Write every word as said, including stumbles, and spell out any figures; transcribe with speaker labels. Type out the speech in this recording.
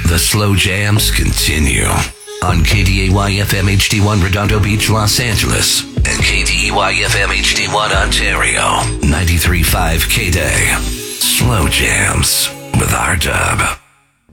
Speaker 1: The slow jams continue on K D A Y F M H D one Redondo Beach, Los Angeles, and K D E Y F M H D one Ontario, ninety-three point five K-Day. Slow jams with R-Dub.